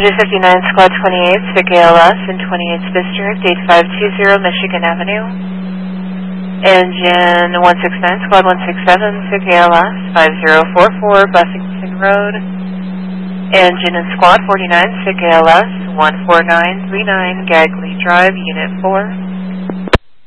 Passenger 59, Squad 28, Vic ALS in 28th District, 8520 Michigan Avenue. Engine 169, Squad 167, Vic ALS, 5044 Buffington Road. Engine and Squad 49, Vic ALS, 14939 Gagley Drive, Unit 4.